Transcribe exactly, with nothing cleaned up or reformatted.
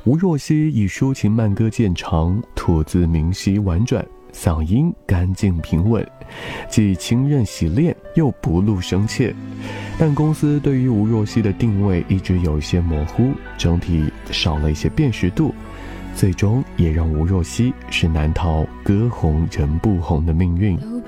吴若希以抒情慢歌见长，吐字明晰婉转，嗓音干净平稳，既清韧洗练又不露声怯。但公司对于吴若希的定位一直有一些模糊，整体少了一些辨识度，最终也让吴若希是难逃歌红人不红的命运。 有